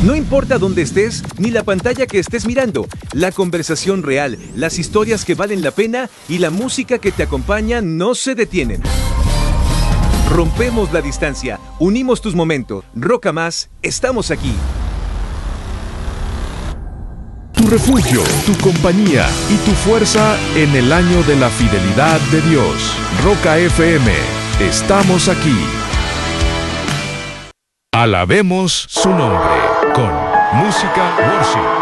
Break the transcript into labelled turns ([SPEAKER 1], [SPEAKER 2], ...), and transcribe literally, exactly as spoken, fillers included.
[SPEAKER 1] No importa dónde estés, ni la pantalla que estés mirando, la conversación real, las historias que valen la pena y la música que te acompaña no se detienen. Rompemos la distancia, unimos tus momentos. Roca Más, estamos aquí.
[SPEAKER 2] Tu refugio, tu compañía y tu fuerza en el año de la fidelidad de Dios. Roca F M, estamos aquí. Alabemos su nombre con música worship.